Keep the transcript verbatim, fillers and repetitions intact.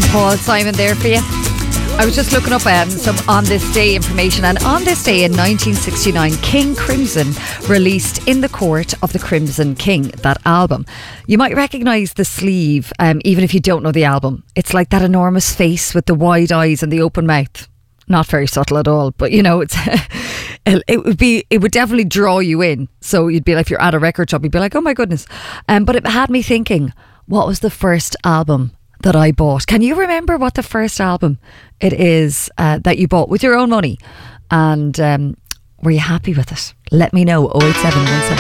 from Paul Simon there for you. I was just looking up um, some On This Day information, and on this day in nineteen sixty-nine, King Crimson released In the Court of the Crimson King, that album. You might recognise the sleeve, um, even if you don't know the album. It's like that enormous face with the wide eyes and the open mouth. Not very subtle at all, but you know, it's it would be it would definitely draw you in. So you'd be like, if you're at a record shop, you'd be like, oh my goodness. Um, but it had me thinking, what was the first album that I bought? Can you remember what the first album it is uh, that you bought with your own money? And um, were you happy with it? Let me know. oh eight seven one seven